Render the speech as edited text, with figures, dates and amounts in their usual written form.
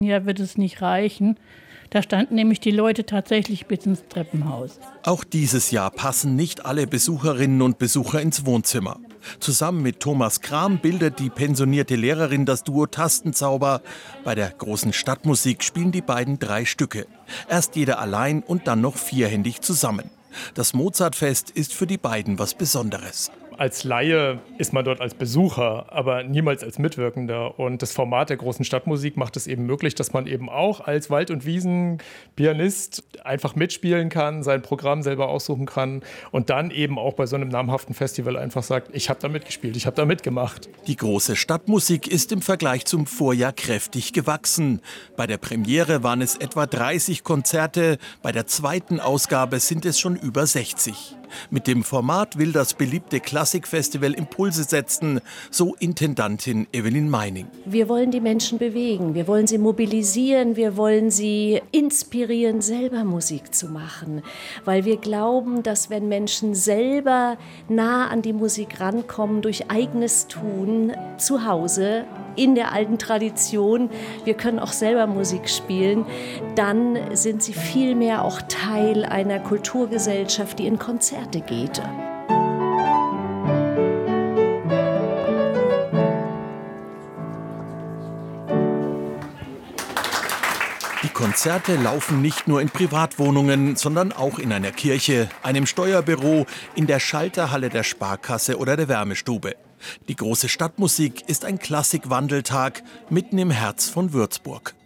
Hier wird es nicht reichen. Da standen nämlich die Leute tatsächlich bis ins Treppenhaus. Auch dieses Jahr passen nicht alle Besucherinnen und Besucher ins Wohnzimmer. Zusammen mit Thomas Kram bildet die pensionierte Lehrerin das Duo Tastenzauber. Bei der großen Stadtmusik spielen die beiden 3 Stücke. Erst jeder allein und dann noch vierhändig zusammen. Das Mozartfest ist für die beiden was Besonderes. Als Laie ist man dort als Besucher, aber niemals als Mitwirkender. Und das Format der großen Stadtmusik macht es eben möglich, dass man eben auch als Wald- und Wiesen-Pianist einfach mitspielen kann, sein Programm selber aussuchen kann und dann eben auch bei so einem namhaften Festival einfach sagt, ich habe da mitgespielt, ich habe da mitgemacht. Die große Stadtmusik ist im Vergleich zum Vorjahr kräftig gewachsen. Bei der Premiere waren es etwa 30 Konzerte, bei der zweiten Ausgabe sind es schon über 60. Mit dem Format will das beliebte Klassikfestival Impulse setzen, so Intendantin Evelyn Meining. Wir wollen die Menschen bewegen, wir wollen sie mobilisieren, wir wollen sie inspirieren, selber Musik zu machen. Weil wir glauben, dass wenn Menschen selber nah an die Musik rankommen, durch eigenes Tun, zu Hause, in der alten Tradition, wir können auch selber Musik spielen, dann sind sie viel mehr auch Teil einer Kulturgesellschaft, die in Konzerte geht. Die Konzerte laufen nicht nur in Privatwohnungen, sondern auch in einer Kirche, einem Steuerbüro, in der Schalterhalle der Sparkasse oder der Wärmestube. Die große Stadtmusik ist ein Klassikwandeltag mitten im Herz von Würzburg.